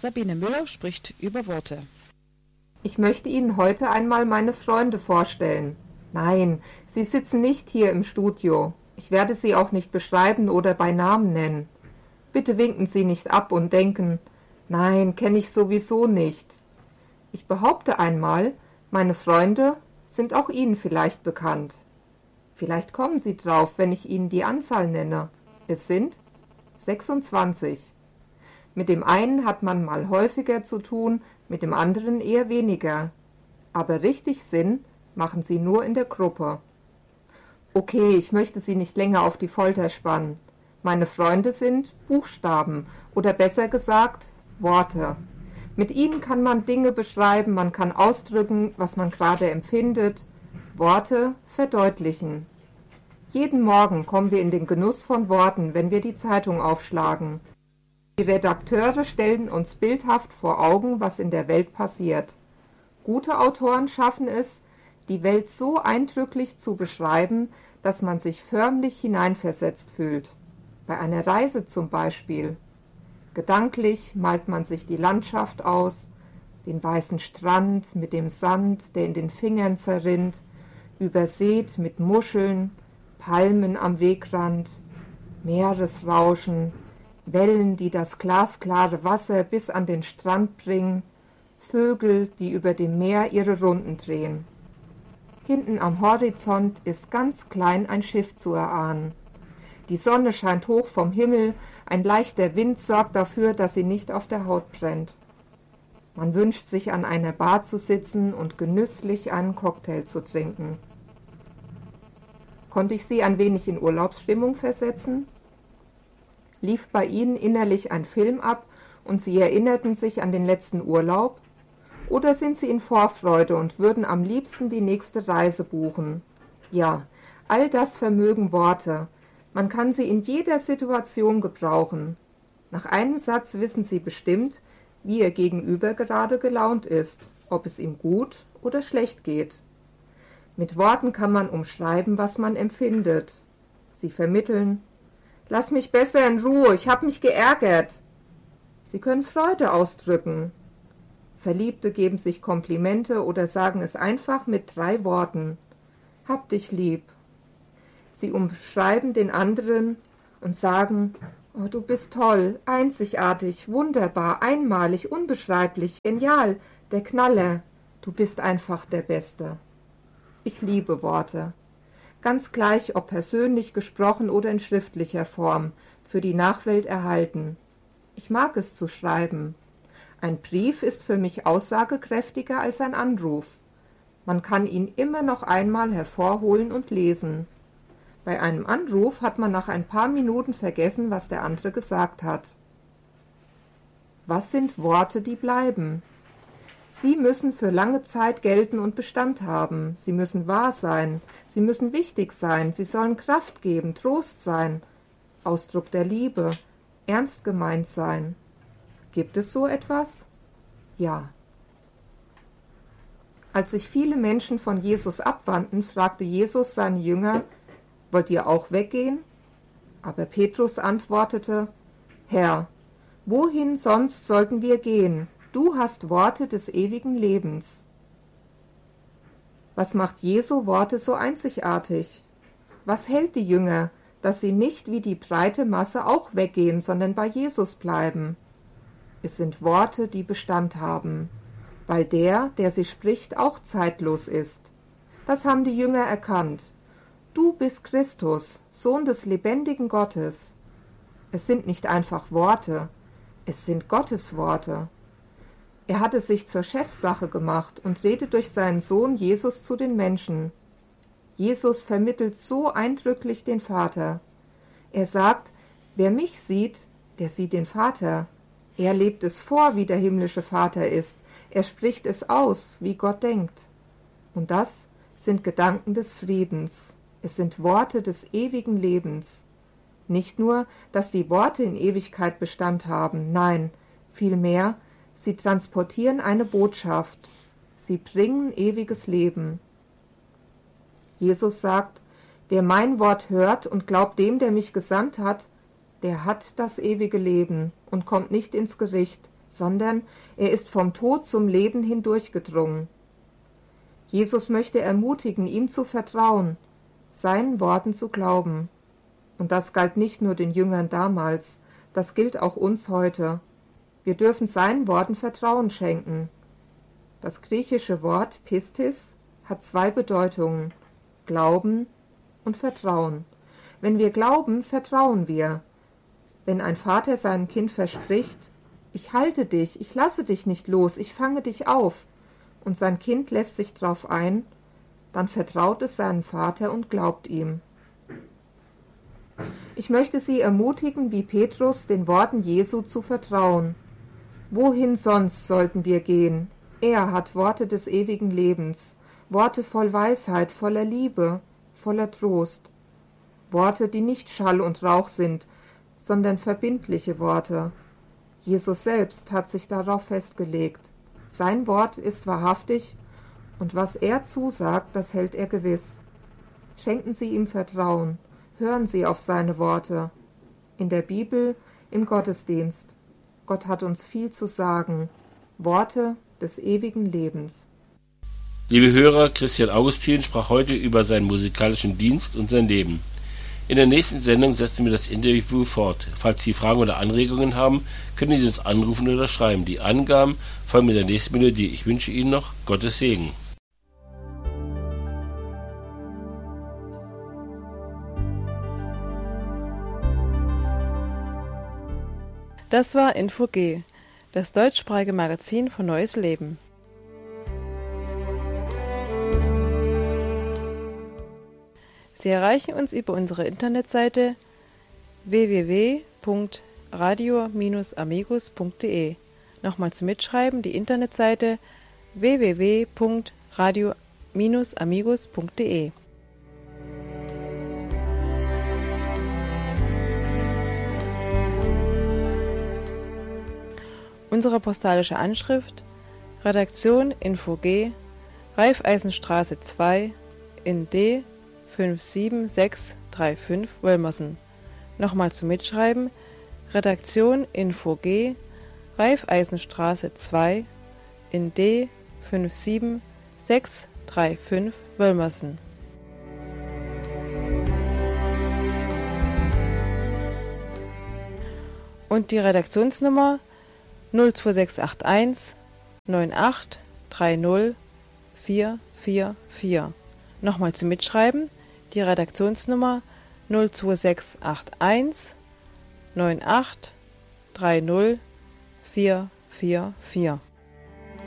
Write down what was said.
Sabine Müller spricht über Worte. Ich möchte Ihnen heute einmal meine Freunde vorstellen. Nein, sie sitzen nicht hier im Studio. Ich werde sie auch nicht beschreiben oder bei Namen nennen. Bitte winken Sie nicht ab und denken, nein, kenne ich sowieso nicht. Ich behaupte einmal, meine Freunde sind auch Ihnen vielleicht bekannt. Vielleicht kommen Sie drauf, wenn ich Ihnen die Anzahl nenne. Es sind 26. Mit dem einen hat man mal häufiger zu tun, mit dem anderen eher weniger. Aber richtig Sinn machen sie nur in der Gruppe. Okay, ich möchte Sie nicht länger auf die Folter spannen. Meine Freunde sind Buchstaben oder besser gesagt Worte. Mit ihnen kann man Dinge beschreiben, man kann ausdrücken, was man gerade empfindet. Worte verdeutlichen. Jeden Morgen kommen wir in den Genuss von Worten, wenn wir die Zeitung aufschlagen. Die Redakteure stellen uns bildhaft vor Augen, was in der Welt passiert. Gute Autoren schaffen es, die Welt so eindrücklich zu beschreiben, dass man sich förmlich hineinversetzt fühlt. Bei einer Reise zum Beispiel. Gedanklich malt man sich die Landschaft aus, den weißen Strand mit dem Sand, der in den Fingern zerrinnt, übersät mit Muscheln, Palmen am Wegrand, Meeresrauschen, Wellen, die das glasklare Wasser bis an den Strand bringen, Vögel, die über dem Meer ihre Runden drehen. Hinten am Horizont ist ganz klein ein Schiff zu erahnen. Die Sonne scheint hoch vom Himmel, ein leichter Wind sorgt dafür, dass sie nicht auf der Haut brennt. Man wünscht sich, an einer Bar zu sitzen und genüsslich einen Cocktail zu trinken. Konnte ich Sie ein wenig in Urlaubsstimmung versetzen? Lief bei Ihnen innerlich ein Film ab und Sie erinnerten sich an den letzten Urlaub? Oder sind Sie in Vorfreude und würden am liebsten die nächste Reise buchen? Ja, all das vermögen Worte. Man kann sie in jeder Situation gebrauchen. Nach einem Satz wissen Sie bestimmt, wie Ihr Gegenüber gerade gelaunt ist, ob es ihm gut oder schlecht geht. Mit Worten kann man umschreiben, was man empfindet. Sie vermitteln: Lass mich besser in Ruhe, ich hab mich geärgert. Sie können Freude ausdrücken. Verliebte geben sich Komplimente oder sagen es einfach mit 3 Worten. Hab dich lieb. Sie umschreiben den anderen und sagen: Oh, du bist toll, einzigartig, wunderbar, einmalig, unbeschreiblich, genial, der Knaller. Du bist einfach der Beste. Ich liebe Worte. Ganz gleich, ob persönlich gesprochen oder in schriftlicher Form, für die Nachwelt erhalten. Ich mag es zu schreiben. Ein Brief ist für mich aussagekräftiger als ein Anruf. Man kann ihn immer noch einmal hervorholen und lesen. Bei einem Anruf hat man nach ein paar Minuten vergessen, was der andere gesagt hat. Was sind Worte, die bleiben? Sie müssen für lange Zeit gelten und Bestand haben. Sie müssen wahr sein. Sie müssen wichtig sein. Sie sollen Kraft geben, Trost sein, Ausdruck der Liebe, ernst gemeint sein. Gibt es so etwas? Ja. Als sich viele Menschen von Jesus abwandten, fragte Jesus seine Jünger: Wollt ihr auch weggehen? Aber Petrus antwortete: Herr, wohin sonst sollten wir gehen? Du hast Worte des ewigen Lebens. Was macht Jesu Worte so einzigartig? Was hält die Jünger, dass sie nicht wie die breite Masse auch weggehen, sondern bei Jesus bleiben? Es sind Worte, die Bestand haben, weil der sie spricht, auch zeitlos ist. Das haben die Jünger erkannt. Du bist Christus, Sohn des lebendigen Gottes. Es sind nicht einfach Worte, es sind Gottes Worte. Er hat es sich zur Chefsache gemacht und redet durch seinen Sohn Jesus zu den Menschen. Jesus vermittelt so eindrücklich den Vater. Er sagt: Wer mich sieht, der sieht den Vater. Er lebt es vor, wie der himmlische Vater ist. Er spricht es aus, wie Gott denkt. Und das sind Gedanken des Friedens. Es sind Worte des ewigen Lebens. Nicht nur, dass die Worte in Ewigkeit Bestand haben, nein, vielmehr, sie transportieren eine Botschaft. Sie bringen ewiges Leben. Jesus sagt: Wer mein Wort hört und glaubt dem, der mich gesandt hat, der hat das ewige Leben und kommt nicht ins Gericht, sondern er ist vom Tod zum Leben hindurchgedrungen. Jesus möchte ermutigen, ihm zu vertrauen, seinen Worten zu glauben. Und das galt nicht nur den Jüngern damals, das gilt auch uns heute. Wir dürfen seinen Worten Vertrauen schenken. Das griechische Wort Pistis hat zwei Bedeutungen: Glauben und Vertrauen. Wenn wir glauben, vertrauen wir. Wenn ein Vater seinem Kind verspricht: Ich halte dich, ich lasse dich nicht los, ich fange dich auf, und sein Kind lässt sich drauf ein, dann vertraut es seinem Vater und glaubt ihm. Ich möchte Sie ermutigen, wie Petrus, den Worten Jesu zu vertrauen. Wohin sonst sollten wir gehen? Er hat Worte des ewigen Lebens, Worte voll Weisheit, voller Liebe, voller Trost. Worte, die nicht Schall und Rauch sind, sondern verbindliche Worte. Jesus selbst hat sich darauf festgelegt. Sein Wort ist wahrhaftig, und was er zusagt, das hält er gewiss. Schenken Sie ihm Vertrauen, hören Sie auf seine Worte. In der Bibel, im Gottesdienst. Gott hat uns viel zu sagen. Worte des ewigen Lebens. Liebe Hörer, Christian Augustin sprach heute über seinen musikalischen Dienst und sein Leben. In der nächsten Sendung setzen wir das Interview fort. Falls Sie Fragen oder Anregungen haben, können Sie uns anrufen oder schreiben. Die Angaben folgen mit der nächsten Melodie. Ich wünsche Ihnen noch Gottes Segen. Das war Info-G, das deutschsprachige Magazin von Neues Leben. Sie erreichen uns über unsere Internetseite www.radio-amigos.de. Nochmal zum Mitschreiben, die Internetseite www.radio-amigos.de. Unsere postalische Anschrift: Redaktion Info-G, Raiffeisenstraße 2 in D 57635 Wölmersen. Nochmal zum Mitschreiben: Redaktion Info-G, Raiffeisenstraße 2 in D 57635 Wölmersen. Und die Redaktionsnummer 02681 9830 444. Nochmal zum Mitschreiben: die Redaktionsnummer 02681 9830 444.